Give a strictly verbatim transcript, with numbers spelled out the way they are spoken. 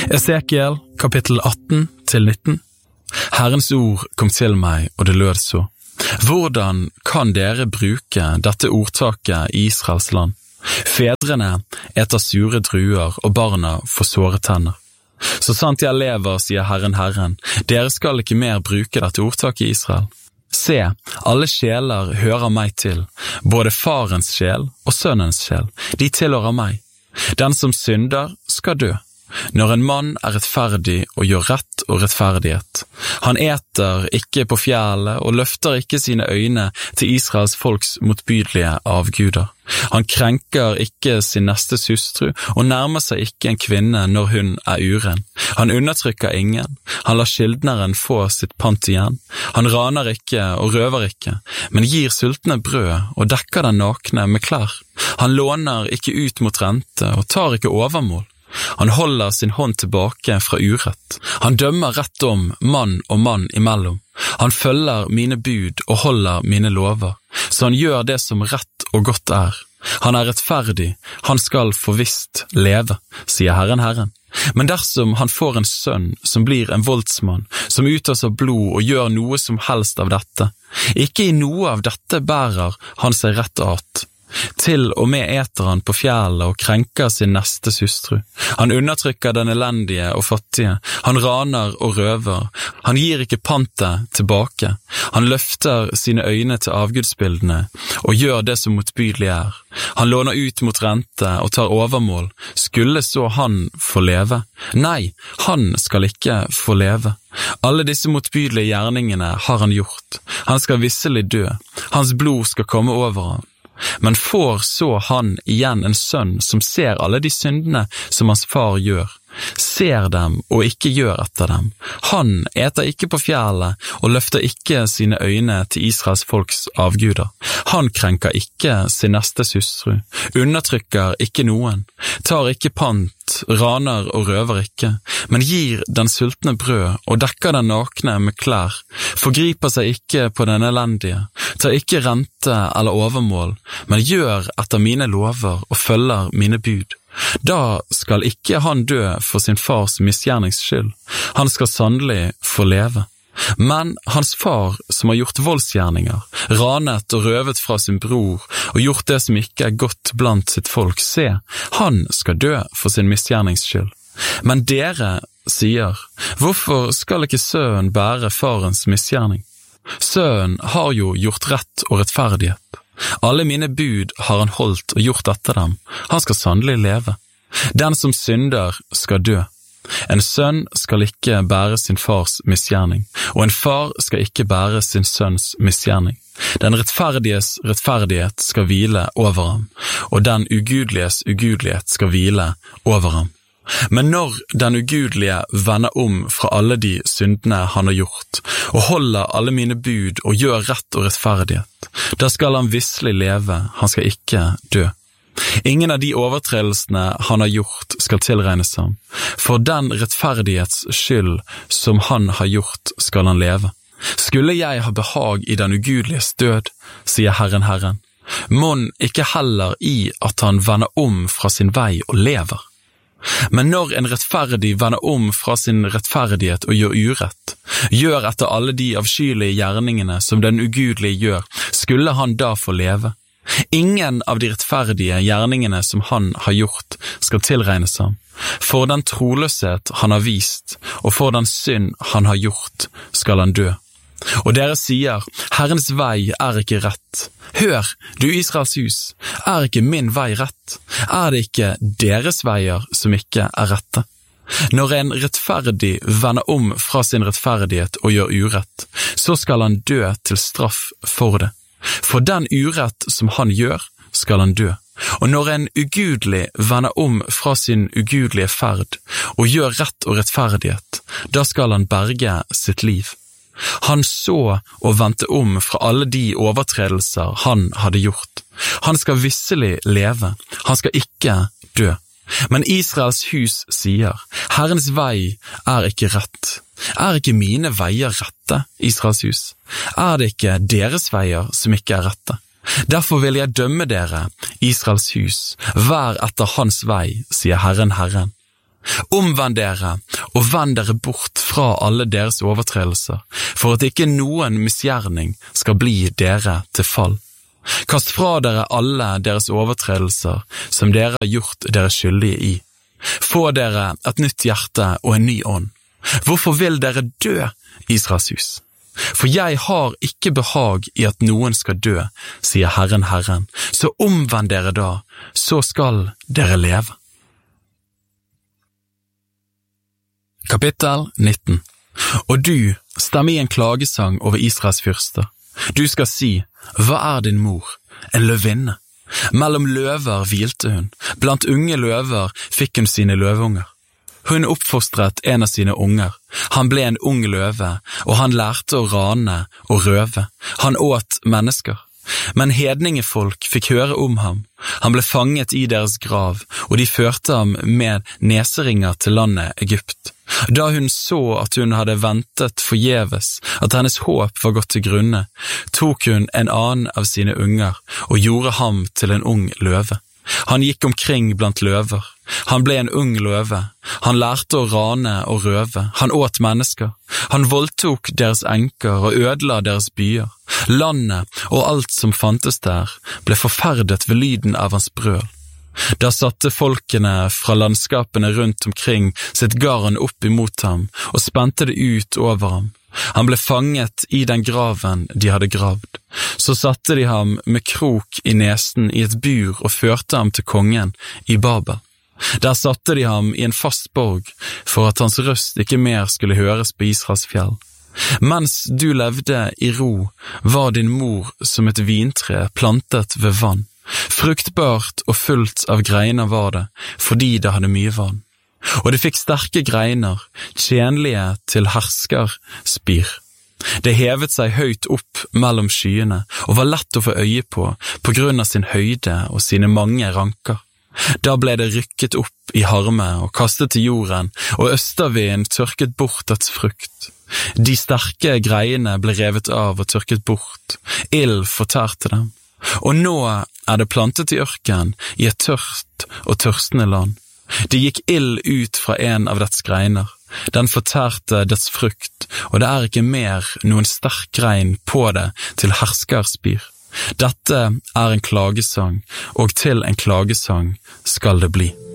Esekiel, kapittel atten til nitten. Herrens ord kom til meg, og det lød så. Hvordan kan dere bruke dette ordtaket i Israels land? Fedrene eter sure druer, og barna får såre tenner. Så sant jeg lever, sier Herren Herren, dere skal ikke mer bruke dette ordtaket i Israel. Se, alle sjeler hører meg til, både farens sjel og sønnens sjel, de tilhører meg. Den som synder skal dø. Når en mann er rettferdig og gjør rett og rettferdighet, han eter ikke på fjellet og løfter ikke sine øyne til Israels folks motbydelige avguder. Han krenker ikke sin nestes hustru og nærmer seg ikke en kvinne når hun er uren. Han undertrykker ingen, han lar skyldneren få sitt pant igjen. Han raner ikke og røver ikke, men gir sultne brød og dekker den nakne med klær. Han låner ikke ut mot rente og tar ikke overmål. Han holder sin hånd tilbake fra urett. Han dømmer rett om mann og mann imellom. Han følger mine bud og holder mine lover, så han gjør det som rett og godt er. Han er rettferdig, han skal forvisst leve, sier Herren Herren. Men dersom han får en sønn som blir en voldsmann, som utøser blod og gjør noe som helst av dette, ikke i noe av dette bærer han seg rett at. Til og med eter han på fjellet og krenker sin nestes hustru. Han undertrykker den elendige og fattige. Han raner og røver. Han gir ikke pantet tilbake. Han løfter sine øyne til avgudsbildene og gjør det som motbydelig er. Han låner ut mot rente og tar overmål. Skulle så han få leve? Nei, han skal ikke få leve. Alle disse motbydelige gjerningene har han gjort. Han skal visselig dø. Hans blod skal komme over ham. Men får så han igjen en sønn som ser alle de syndene som hans far gjør, ser dem og ikke gjør etter dem. Han eter ikke på fjellet og løfter ikke sine øyne til Israels folks avguder. Han krenker ikke sin nestes hustru, undertrykker ikke noen, tar ikke pant, raner og røver ikke, men gir den sultne brød og dekker den nakne med klær, forgriper seg ikke på den elendige, tar ikke rente eller overmål, men gjør etter mine lover og følger mine bud. Da skal ikke han dø for sin fars misgjerningsskyld, han skal sannelig få leve. Men hans far, som har gjort voldsgjerninger, ranet og røvet fra sin bror og gjort det som ikke er godt blant sitt folk, se, han skal dø for sin misgjerningsskyld. Men dere sier, hvorfor skal ikke sønnen bære farens misgjerning? Sønnen har jo gjort rett og rettferdighet. Alle mine bud har han holdt og gjort etter dem. Han skal sannelig leve. Den som synder skal dø. En sønn skal ikke bære sin fars misgjerning, og en far skal ikke bære sin sønns misgjerning. Den rettferdiges rettferdighet skal hvile over ham, og den ugudeliges ugudelighet skal hvile over ham. Men når den ugudelige vender om fra alle de syndene han har gjort, og holder alle mine bud og gjør rett og rettferdighet, da skal han visselig leve, han skal ikke dø. Ingen av de overtredelsene han har gjort skal tilregnes ham. For den rettferdighets skyld som han har gjort skal han leve. Skulle jeg ha behag i den ugudeliges død, sier Herren Herren, mon ikke heller i at han vender om fra sin vei og lever. Men når en rettferdig vender om fra sin rettferdighet og gjør urett, gjør etter alle de avskyelige gjerningene som den ugudelige gjør, skulle han da få leve. Ingen av de rettferdige gjerningene som han har gjort skal tilregnes ham. For den troløshet han har vist, og for den synd han har gjort, skal han dø. Og dere sier, Herrens vei er ikke rett. Hør, du Israels hus, er ikke min vei rett? Er det ikke deres veier som ikke er rette? Når en rettferdig vender om fra sin rettferdighet og gjør urett, så skal han dø til straff for det. For den urett som han gjør, skal han dø. Og når en ugudelig vender om fra sin ugudelige ferd og gjør rett og rettferdighet, da skal han berge sitt liv. Han så og vendte om fra alle de overtredelser han hadde gjort. Han skal visselig leve, han skal ikke dø. Men Israels hus sier, Herrens vei er ikke rett. Er ikke mine veier rette, Israels hus? Er det ikke deres veier som ikke er rette? Derfor vil jeg dømme dere, Israels hus, hver etter hans vei, sier Herren Herren. Omvend dere, og vend dere bort fra alle deres overtredelser, for at ikke noen misgjerning skal bli dere til fall. Kast fra dere alle deres overtredelser, som dere har gjort dere skyldige i. Få dere et nytt hjerte og en ny ånd. Hvorfor vil dere dø, Israels hus? For jeg har ikke behag i at noen skal dø, sier Herren Herren. Så omvend dere da, så skal dere leve. Kapittel nitten. Og du, stem i en klagesang over Israels fyrster. Du skal si, hva er din mor? En løvinne. Mellom løver hvilte hun, blant unge løver fikk hun sine løveunger. Hun oppfostret en av sine unger. Han ble en ung løve, og han lærte å rane og røve. Han åt mennesker. Men hedningefolk fikk høre om ham. Han ble fanget i deres grav, og de førte ham med neseringer til landet Egypt. Da hun så at hun hadde ventet forgjeves, at hennes håp var gått til grunne, tok hun en annen av sine unger og gjorde ham til en ung løve. Han gikk omkring blant løver. Han ble en ung løve. Han lærte å rane og røve. Han åt mennesker. Han voldtok deres enker og ødela deres byer. Landet og alt som fantes der ble forferdet ved lyden av hans brøl. Da satte folkene fra landskapene rundt omkring sitt garn opp imot ham og spente det ut over ham. Han ble fanget i den graven de hadde gravd. Så satte de ham med krok i nesen i et bur og førte ham til kongen i Babel. Der satte de ham i en fast borg for at hans røst ikke mer skulle høres på Israels fjell. Mens du levde i ro, var din mor som et vintre plantet ved vann. Fruktbart og fullt av greiner var det, fordi det hadde mye vann. Og det fikk sterke greiner, tjenlige til herskerspir. Det hevet seg høyt opp mellom skyene, og var lett å få øye på, på grunn av sin høyde og sine mange ranker. Da ble det rykket opp i harme og kastet til jorden, og østervinden tørket bort dets frukt. De sterke greiene ble revet av og tørket bort, ild fortærte dem. Og nå er det plantet i ørken i et tørt og tørstende land. Det gikk ild ut fra en av dets greiner. Den fortærte dets frukt, og det er ikke mer noen sterk grein på det til herskerspir. Dette er en klagesang, og til en klagesang skal det bli.